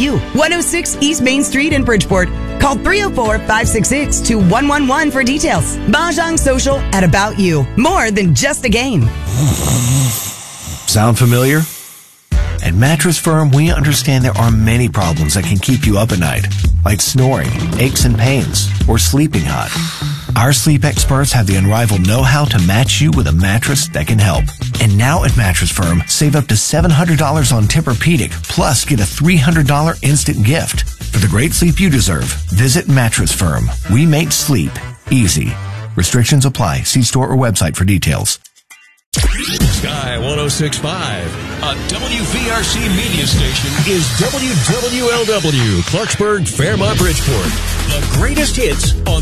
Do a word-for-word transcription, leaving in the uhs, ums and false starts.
you. one oh six East Main Street in Bridgeport. Call three oh four, five six six, two one one one for details. Mahjong Social at About You. More than just a game. Sound familiar? At Mattress Firm, we understand there are many problems that can keep you up at night, like snoring, aches and pains, or sleeping hot. Our sleep experts have the unrivaled know-how to match you with a mattress that can help. And now at Mattress Firm, save up to seven hundred dollars on Tempur-Pedic, plus get a three hundred dollars instant gift. For the great sleep you deserve, visit Mattress Firm. We make sleep easy. Restrictions apply. See store or website for details. Sky one oh six point five, a W V R C media station, is W W L W, Clarksburg, Fairmont, Bridgeport. The greatest hits on